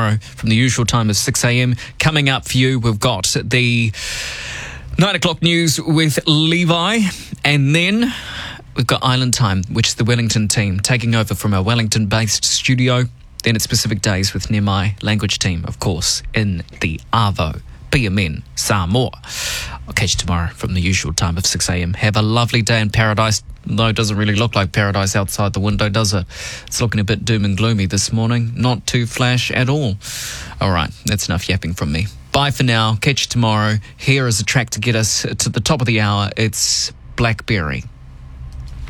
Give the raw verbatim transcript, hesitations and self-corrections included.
tomorrow from the usual time of six a.m. Coming up for you, we've got the nine o'clock news with Levi, and then we've got Island Time, which is the Wellington team taking over from our Wellington-based studio. Then it's Pacific Days with Nemai language team, of course, in the Arvo. B M N Samoa. I'll catch you tomorrow from the usual time of six a.m. Have a lovely day in paradise. Though it doesn't really look like paradise outside the window, does it? It's looking a bit doom and gloomy this morning. Not too flash at all. All right, that's enough yapping from me. Bye for now. Catch you tomorrow. Here is a track to get us to the top of the hour. It's Blackberry.